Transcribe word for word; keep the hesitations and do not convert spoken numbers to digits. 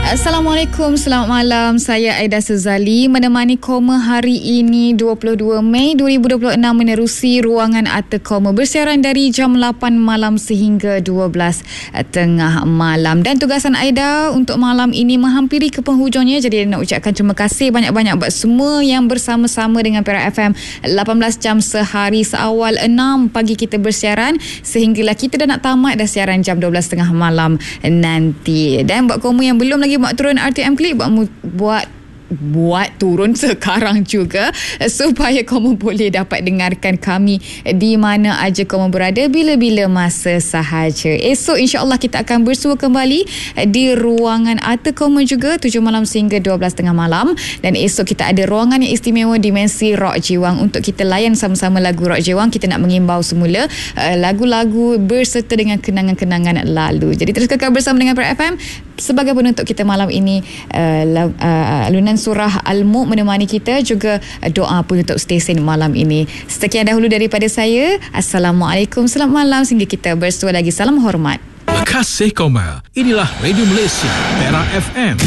Assalamualaikum, selamat malam. Saya Aida Sezali menemani Koma hari ini dua puluh dua Mei dua ribu dua puluh enam menerusi ruangan Arta Koma bersiaran dari jam lapan malam sehingga dua belas tengah malam. Dan tugasan Aida untuk malam ini menghampiri ke penghujungnya, jadi nak ucapkan terima kasih banyak-banyak buat semua yang bersama-sama dengan Perak F M lapan belas jam sehari seawal enam pagi kita bersiaran sehinggalah kita dah nak tamat dah siaran jam dua belas tengah malam nanti. Dan buat Koma yang belum lagi buat turun R T M Click, buat buat buat turun sekarang juga supaya kamu boleh dapat dengarkan kami di mana aja kamu berada bila-bila masa sahaja. Esok insya-Allah kita akan bersua kembali di ruangan Arta Koma juga tujuh malam sehingga dua belas tengah malam, dan esok kita ada ruangan yang istimewa Dimensi Rock Jiwang untuk kita layan sama-sama lagu rock Jiwang. Kita nak mengimbau semula uh, lagu-lagu berserta dengan kenangan-kenangan lalu. Jadi terus kekal bersama dengan Perak F M sebagai penutup kita malam ini. uh, uh, alunan surah Al-Mulk menemani kita, juga doa penutup stesen malam ini. Sekian dahulu daripada saya. Assalamualaikum, selamat malam sehingga kita bersua lagi. Salam hormat. Kasih Koma. Inilah Radio Malaysia, Perak F M.